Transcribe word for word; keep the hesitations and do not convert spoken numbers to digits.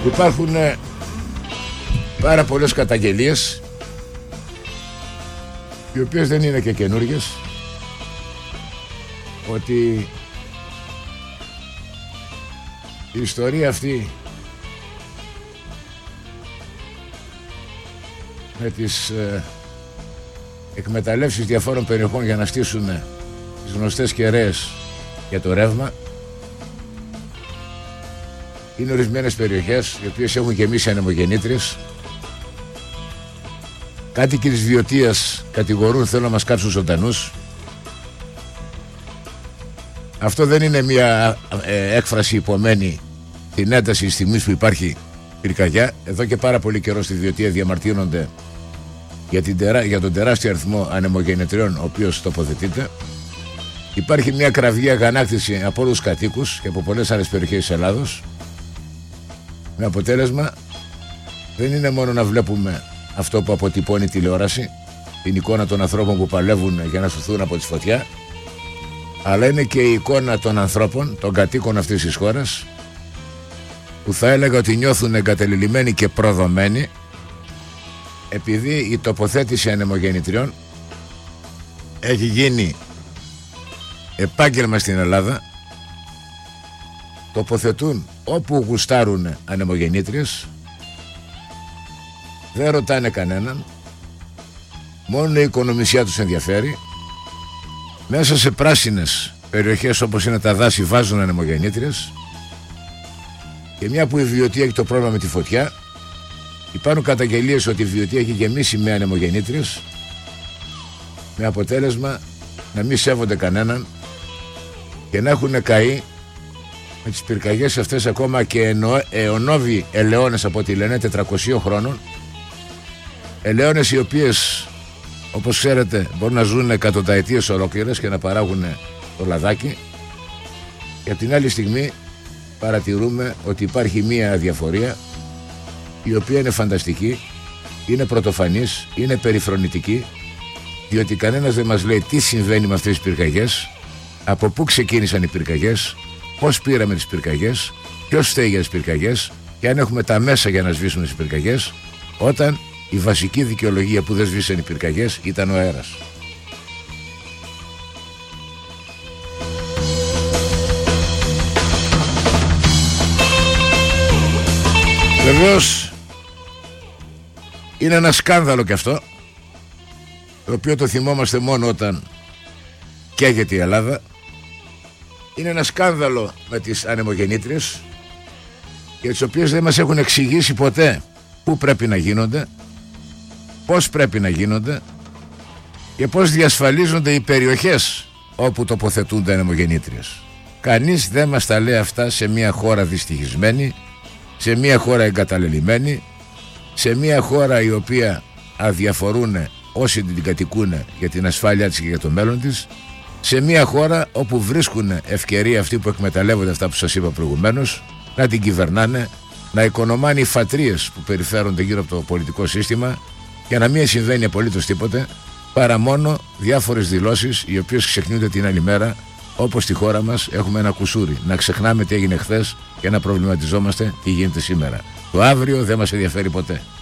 Υπάρχουν πάρα πολλές καταγγελίες, οι οποίες δεν είναι και καινούργιες, ότι η ιστορία αυτή με τις ε, εκμεταλλεύσεις διαφόρων περιοχών για να στήσουν τις γνωστές κεραίες για το ρεύμα, είναι ορισμένες περιοχές οι οποίες έχουν γεμίσει ανεμογεννήτριες. Κάτοικοι της Βιωτίας κατηγορούν, θέλουν να μας κάψουν ζωντανούς. Αυτό δεν είναι μια ε, έκφραση υπομένη την ένταση της στιγμής που υπάρχει πυρκαγιά. Εδώ και πάρα πολύ καιρό στη Βιωτία διαμαρτύρονται για, την τερά, για τον τεράστιο αριθμό ανεμογεννητριών ο οποίος τοποθετείται. Υπάρχει μια κραυγή αγανάκτηση από όλους τους κατοίκους και από πολλές άλλες περιοχές της Ελλάδος, με αποτέλεσμα δεν είναι μόνο να βλέπουμε αυτό που αποτυπώνει η τηλεόραση, την εικόνα των ανθρώπων που παλεύουν για να σωθούν από τη φωτιά, αλλά είναι και η εικόνα των ανθρώπων, των κατοίκων αυτής της χώρας, που θα έλεγα ότι νιώθουν εγκατελειμμένοι και προδομένοι, επειδή η τοποθέτηση ανεμογεννητριών έχει γίνει επάγγελμα στην Ελλάδα. Τοποθετούν όπου γουστάρουν ανεμογεννήτριες, δεν ρωτάνε κανέναν, μόνο η οικονομισιά τους ενδιαφέρει. Μέσα σε πράσινες περιοχές όπως είναι τα δάση βάζουν ανεμογεννήτριες, και μια που η Βιωτία έχει το πρόβλημα με τη φωτιά, υπάρχουν καταγγελίες ότι η Βιωτία έχει γεμίσει με ανεμογεννήτριες, με αποτέλεσμα να μην σέβονται κανέναν και να έχουν καεί με τις πυρκαγιές αυτές ακόμα και αιωνόβοι ελαιώνες, από ό,τι λένε, τετρακοσίων χρόνων, ελαιώνες οι οποίες, όπως ξέρετε, μπορούν να ζουν εκατονταετίες ολόκληρες και να παράγουν το λαδάκι. Και από την άλλη στιγμή παρατηρούμε ότι υπάρχει μία αδιαφορία η οποία είναι φανταστική, είναι πρωτοφανής, είναι περιφρονητική, διότι κανένας δεν μας λέει τι συμβαίνει με αυτές τις πυρκαγιές, από πού ξεκίνησαν οι πυρκαγιές, πώς πήραμε τις πυρκαγιές, ποιος φταίει για τις πυρκαγιές και αν έχουμε τα μέσα για να σβήσουμε τις πυρκαγιές, όταν η βασική δικαιολογία που δεν σβήσαν οι πυρκαγιές ήταν ο αέρας. Βεβαίως είναι ένα σκάνδαλο και αυτό, το οποίο το θυμόμαστε μόνο όταν καίγεται η Ελλάδα. Είναι ένα σκάνδαλο με τις ανεμογεννήτριες, για τις οποίες δεν μας έχουν εξηγήσει ποτέ πού πρέπει να γίνονται, πώς πρέπει να γίνονται και πώς διασφαλίζονται οι περιοχές όπου τοποθετούνται ανεμογεννήτριες. Κανείς δεν μας τα λέει αυτά σε μια χώρα δυστυχισμένη, σε μια χώρα εγκαταλελειμμένη, σε μια χώρα η οποία αδιαφορούν όσοι την κατοικούν για την ασφάλειά της και για το μέλλον της, σε μια χώρα όπου βρίσκουν ευκαιρία αυτοί που εκμεταλλεύονται αυτά που σας είπα προηγουμένως να την κυβερνάνε, να οικονομάνε οι φατρίες που περιφέρονται γύρω από το πολιτικό σύστημα και να μην συμβαίνει απολύτως τίποτε, παρά μόνο διάφορες δηλώσεις οι οποίες ξεχνιούνται την άλλη μέρα, όπως στη χώρα μας έχουμε ένα κουσούρι, να ξεχνάμε τι έγινε χθες και να προβληματιζόμαστε τι γίνεται σήμερα. Το αύριο δεν μας ενδιαφέρει ποτέ.